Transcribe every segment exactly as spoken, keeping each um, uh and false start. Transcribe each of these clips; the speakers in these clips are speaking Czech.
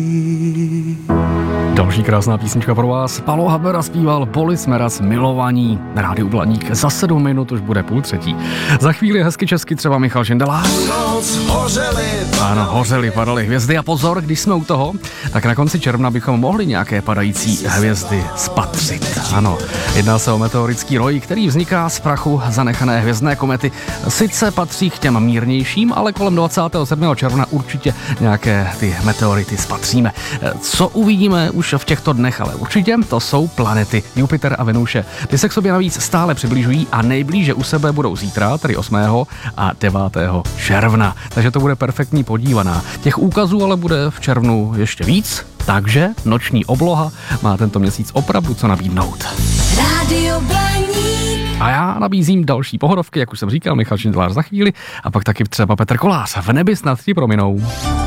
Další krásná písnička pro vás. Palo Habera zpíval Polis Meras Milovaní. Na rádiu Blaník za sedm minut už bude půl třetí. Za chvíli hezky česky třeba Michal Šindelář. Ano, hořely, padaly hvězdy a pozor, když jsme u toho, tak na konci června bychom mohli nějaké padající hvězdy spatřit. Ano, jedná se o meteorický roj, který vzniká z prachu zanechané hvězdné komety. Sice patří k těm mírnějším, ale kolem dvacátého sedmého června určitě nějaké ty meteority spatříme. Co uvidíme už v těchto dnech, ale určitě to jsou planety Jupiter a Venuše. Ty se k sobě navíc stále přibližují a nejblíže u sebe budou zítra, tedy osmého a devátého června. Takže to bude perfektní podívaná. Těch úkazů ale bude v červnu ještě víc, takže noční obloha má tento měsíc opravdu co nabídnout. Rádio Blaník. A já nabízím další pohodovky, jak už jsem říkal, Michal Šindelář za chvíli a pak taky třeba Petr Kolář. V nebi snad ti prominou.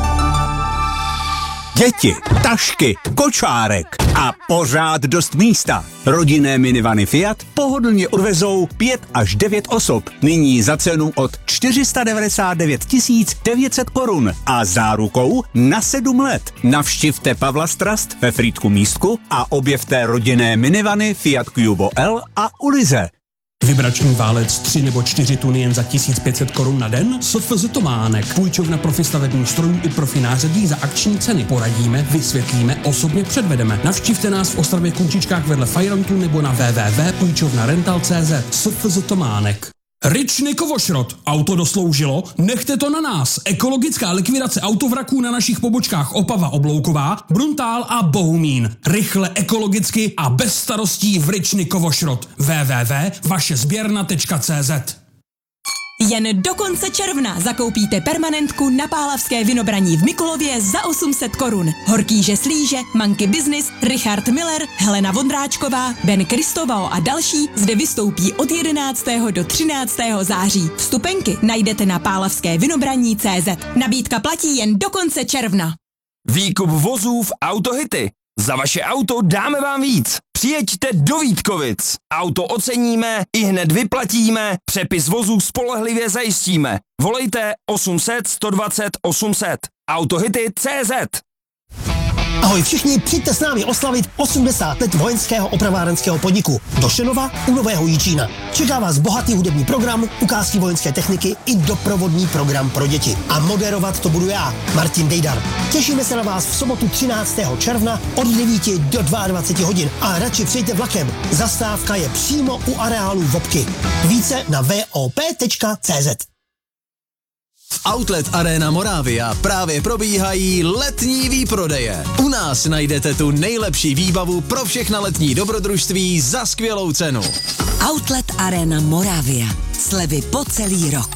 Děti, tašky, kočárek a pořád dost místa. Rodinné minivany Fiat pohodlně odvezou pět až devět osob. Nyní za cenu od čtyři sta devadesát devět tisíc devět set korun a zárukou na sedm let. Navštivte Pavla Strast ve Frýdku Místku a objevte rodinné minivany Fiat Cubo L a Ulize. Vibrační válec tři nebo čtyři tuny jen za tisíc pět set korun na den? S F Z Tománek. Půjčovna profi stavebních strojů i profi nářadí za akční ceny. Poradíme, vysvětlíme, osobně předvedeme. Navštivte nás v Ostravě Kunčičkách vedle Fajrantu nebo na w w w tečka půjčovna rental tečka c z. S F Z Tománek. Ričny Kovošrot. Auto dosloužilo? Nechte to na nás. Ekologická likvidace autovraků na našich pobočkách Opava Oblouková, Bruntál a Bohumín. Rychle, ekologicky a bez starostí v Ričny Kovošrot. w w w tečka vaše sběrna tečka c z. Jen do konce června zakoupíte permanentku na Pálavské Vinobraní v Mikulově za osm set korun. Horkýže Slíže, Manky Business, Richard Miller, Helena Vondráčková, Ben Kristovao a další zde vystoupí od jedenáctého do třináctého září. Vstupenky najdete na pálavské vinobraní tečka cé zet. Nabídka platí jen do konce června. Výkup vozů v Autohity. Za vaše auto dáme vám víc. Přijeďte do Vítkovic. Auto oceníme, i hned vyplatíme, přepis vozů spolehlivě zajistíme. Volejte osm set sto dvacet osm set. Autohity tečka cé zet. Ahoj všichni, přijďte s námi oslavit osmdesát let vojenského opravárenského podniku do Šenova u Nového Jičína. Čeká vás bohatý hudební program, ukázky vojenské techniky i doprovodný program pro děti. A moderovat to budu já, Martin Dejdar. Těšíme se na vás v sobotu třináctého června od devíti do dvaceti dvou hodin a radši přijďte vlakem. Zastávka je přímo u areálu Vopky. Více na v o p tečka cé zet. Outlet Arena Moravia právě probíhají letní výprodeje. U nás najdete tu nejlepší výbavu pro všechna letní dobrodružství za skvělou cenu. Outlet Arena Moravia. Slevy po celý rok.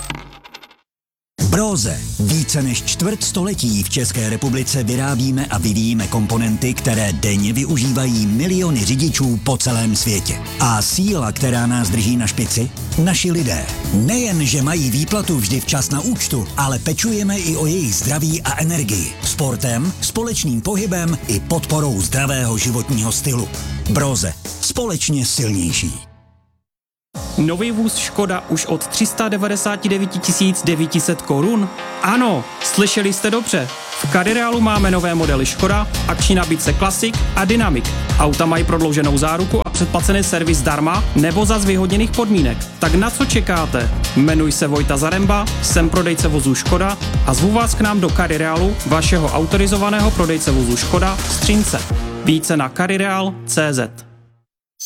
Broze. Více než čtvrt století v České republice vyrábíme a vyvíjíme komponenty, které denně využívají miliony řidičů po celém světě. A síla, která nás drží na špici? Naši lidé. Nejen, že mají výplatu vždy včas na účtu, ale pečujeme i o jejich zdraví a energii. Sportem, společným pohybem i podporou zdravého životního stylu. Broze. Společně silnější. Nový vůz Škoda už od tři sta devadesát devět tisíc devět set korun? Ano, slyšeli jste dobře. V Carirealu máme nové modely Škoda, akční nabídce Classic a Dynamic. Auta mají prodlouženou záruku a předplacený servis zdarma nebo za zvýhodněných podmínek. Tak na co čekáte? Jmenuji se Vojta Zaremba, jsem prodejce vozů Škoda a zvu vás k nám do Carirealu, vašeho autorizovaného prodejce vozů Škoda v Střínce. Více na carireal tečka cé zet.